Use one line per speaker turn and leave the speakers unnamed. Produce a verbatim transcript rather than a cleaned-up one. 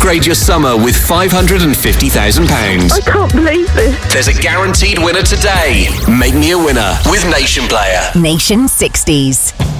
upgrade your summer with five hundred fifty thousand pounds.
I can't believe this.
There's a guaranteed winner today. Make me a winner with Nation Player.
Nation sixties.